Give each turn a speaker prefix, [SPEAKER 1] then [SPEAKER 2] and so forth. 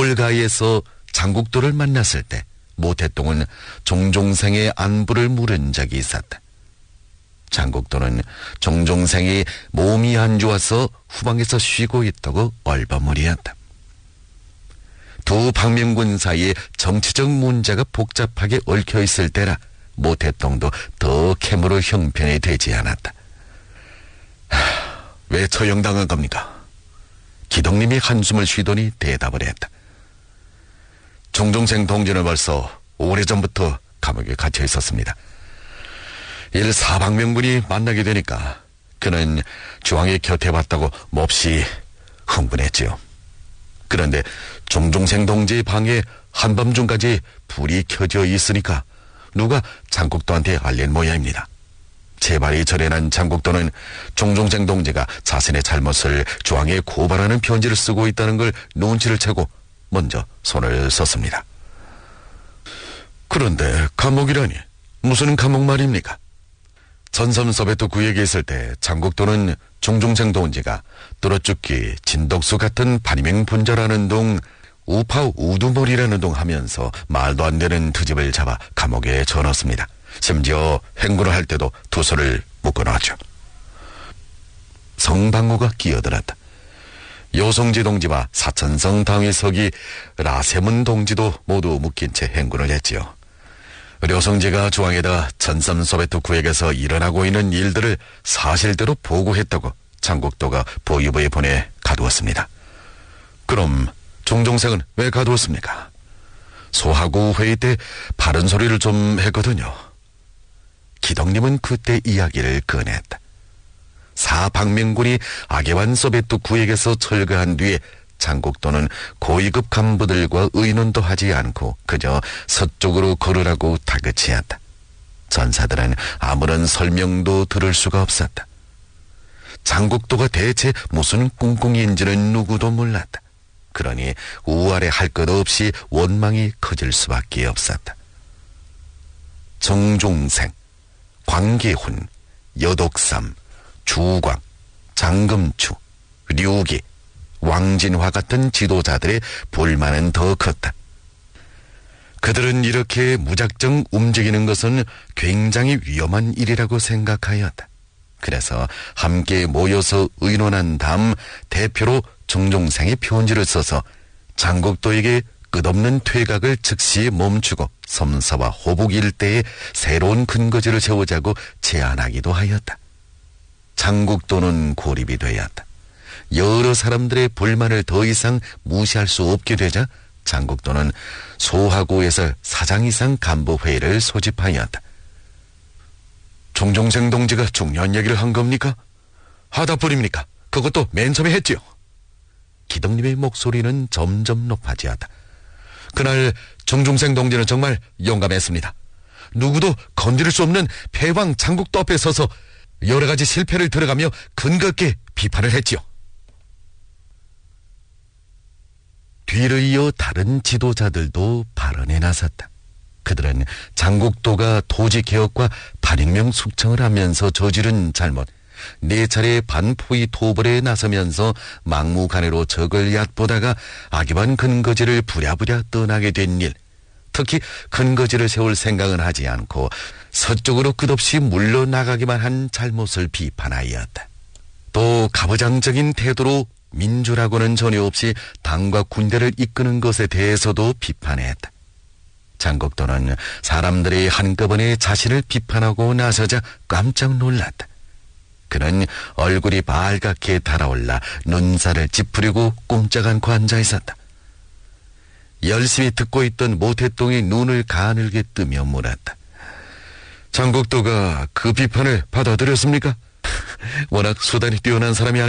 [SPEAKER 1] 서울가에서 장국도를 만났을 때 모태똥은 종종생의 안부를 물은 적이 있었다. 장국도는 종종생이 몸이 안 좋아서 후방에서 쉬고 있다고 얼버무리었다. 두 방명군 사이에 정치적 문제가 복잡하게 얽혀있을 때라 모태똥도 더 캐물어 형편이 되지 않았다. 왜 처형당한 겁니까? 기덕님이 한숨을 쉬더니 대답을 했다. 종종생 동지는 벌써 오래전부터 감옥에 갇혀 있었습니다. 이를 사방명군이 만나게 되니까 그는 주왕의 곁에 왔다고 몹시 흥분했지요. 그런데 종종생 동지의 방에 한밤중까지 불이 켜져 있으니까 누가 장국도한테 알린 모양입니다. 재발이 절해난 장국도는 종종생 동지가 자신의 잘못을 주왕에 고발하는 편지를 쓰고 있다는 걸 눈치를 채고 먼저 손을 썼습니다. 그런데 감옥이라니 무슨 감옥 말입니까? 전섬서베토 구역에 있을 때 장국도는 종종생 동지가 뚫어죽기 진덕수 같은 반이명분자라는 동 우파 우두머리라는 동 하면서 말도 안 되는 트집을 잡아 감옥에 쳐넣습니다. 심지어 행군을 할 때도 두 손을 묶어놨죠. 성방구가 끼어들었다. 요성지 동지와 사천성 당위석이 라세문 동지도 모두 묶인 채 행군을 했지요. 료성지가 주왕에다 전섬소베토 구역에서 일어나고 있는 일들을 사실대로 보고했다고 장국도가 보위부에 보내 가두었습니다. 그럼 종종생은 왜 가두었습니까? 소하고 회의 때 바른 소리를 좀 했거든요. 기덕님은 그때 이야기를 꺼냈다. 사방명군이 아게완 소베토 구역에서 철거한 뒤에 장국도는 고위급 간부들과 의논도 하지 않고 그저 서쪽으로 걸으라고 다그치었다. 전사들은 아무런 설명도 들을 수가 없었다. 장국도가 대체 무슨 꿍꿍이인지는 누구도 몰랐다. 그러니 우아래 할 것 없이 원망이 커질 수밖에 없었다. 정종생, 광계훈, 여독삼, 주광, 장금추, 류기, 왕진화 같은 지도자들의 불만은 더 컸다. 그들은 이렇게 무작정 움직이는 것은 굉장히 위험한 일이라고 생각하였다. 그래서 함께 모여서 의논한 다음 대표로 정종생이 편지를 써서 장국도에게 끝없는 퇴각을 즉시 멈추고 섬사와 호북 일대에 새로운 근거지를 세우자고 제안하기도 하였다. 장국도는 고립이 되었다. 여러 사람들의 불만을 더 이상 무시할 수 없게 되자 장국도는 소하고에서 사장 이상 간부회의를 소집하였다. 종종생 동지가 중요한 얘기를 한 겁니까? 하다 버립니까? 그것도 맨 처음에 했지요. 기덕님의 목소리는 점점 높아지었다. 그날 종종생 동지는 정말 용감했습니다. 누구도 건드릴 수 없는 패왕 장국도 앞에 서서 여러 가지 실패를 들어가며 근거 있게 비판을 했지요. 뒤를 이어 다른 지도자들도 발언에 나섰다. 그들은 장국도가 토지개혁과 반익명 숙청을 하면서 저지른 잘못, 4차례 반포위 토벌에 나서면서 막무가내로 적을 얕보다가 아기반 근거지를 부랴부랴 떠나게 된 일, 특히 근거지를 세울 생각은 하지 않고 서쪽으로 끝없이 물러나가기만 한 잘못을 비판하였다. 또 가부장적인 태도로 민주라고는 전혀 없이 당과 군대를 이끄는 것에 대해서도 비판했다. 장국도는 사람들이 한꺼번에 자신을 비판하고 나서자 깜짝 놀랐다. 그는 얼굴이 빨갛게 달아올라 눈살을 찌푸리고 꼼짝 않고 앉아 있었다. 열심히 듣고 있던 모태똥이 눈을 가늘게 뜨며 물었다. 장국도가 그 비판을 받아들였습니까? 워낙 수단이 뛰어난 사람이